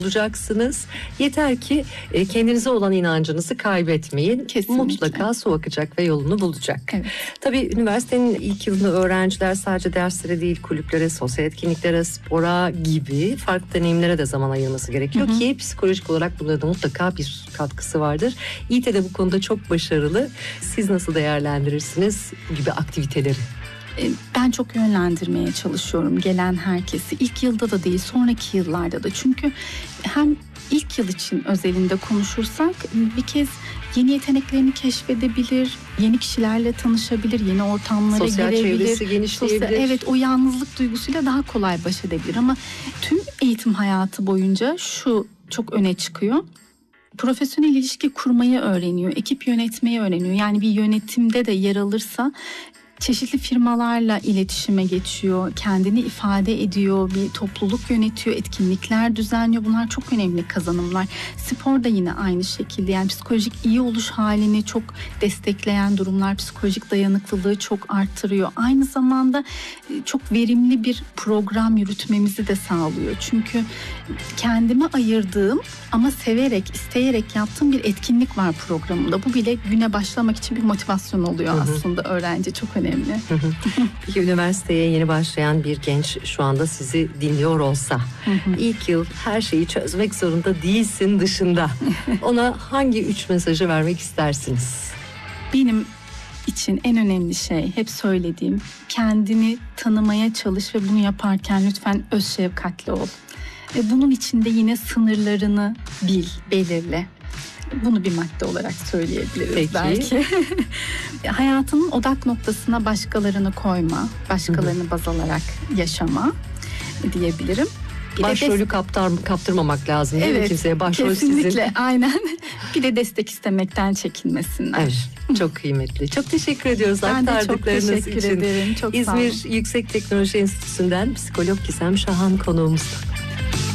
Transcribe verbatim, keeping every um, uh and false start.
olacaksınız. Yeter ki e, kendinize olan inancınızı kaybetmeyin. Kesinlikle. Mutlaka su akacak ve yolunu bulacak. Evet. Tabii üniversitenin ilk yılında öğrenciler sadece derslere değil, kulüplere, sosyal etkinliklere, spora gibi farklı deneyimlere de zaman ayırması gerekiyor hı hı. ki psikolojik olarak bunlarda mutlaka bir katkısı vardır. İ T de bu konuda çok başarılı. Siz nasıl değerlendirirsiniz gibi aktiviteleri? Ben çok yönlendirmeye çalışıyorum gelen herkesi. İlk yılda da değil, sonraki yıllarda da. Çünkü hem ilk yıl için özelinde konuşursak bir kez yeni yeteneklerini keşfedebilir, yeni kişilerle tanışabilir, yeni ortamlara sosyal girebilir. Sosyal çevresi genişleyebilir. Sosyal, evet, o yalnızlık duygusuyla daha kolay baş edebilir. Ama tüm eğitim hayatı boyunca şu çok öne çıkıyor. Profesyonel ilişki kurmayı öğreniyor, ekip yönetmeyi öğreniyor. Yani bir yönetimde de yer alırsa çeşitli firmalarla iletişime geçiyor, kendini ifade ediyor, bir topluluk yönetiyor, etkinlikler düzenliyor. Bunlar çok önemli kazanımlar. Spor da yine aynı şekilde. Yani psikolojik iyi oluş halini çok destekleyen durumlar, psikolojik dayanıklılığı çok arttırıyor. Aynı zamanda çok verimli bir program yürütmemizi de sağlıyor. Çünkü kendime ayırdığım ama severek, isteyerek yaptığım bir etkinlik var programımda. Bu bile güne başlamak için bir motivasyon oluyor. Hı hı. Aslında öğrenci çok önemli. Hı hı. Peki üniversiteye yeni başlayan bir genç şu anda sizi dinliyor olsa, hı hı. ilk yıl her şeyi çözmek zorunda değilsin dışında ona hangi üç mesajı vermek istersiniz? Benim için en önemli şey, hep söylediğim, kendini tanımaya çalış ve bunu yaparken lütfen öz şefkatli ol. Ve bunun içinde yine sınırlarını bil, belirle. Bunu bir madde olarak söyleyebiliriz. Peki. Belki. Hayatının odak noktasına başkalarını koyma, başkalarını baz alarak yaşama diyebilirim. Bir Başrolü des- kaptar, kaptırmamak lazım değil evet, mi kimseye? Başrol kesinlikle, sizin. Aynen. Bir de destek istemekten çekinmesinler. Evet, çok kıymetli. Çok teşekkür ediyoruz ben aktardıklarınız de çok teşekkür için. ederim. Çok İzmir Yüksek Teknoloji Enstitüsü'nden psikolog Gizem Şahan konuğumuz.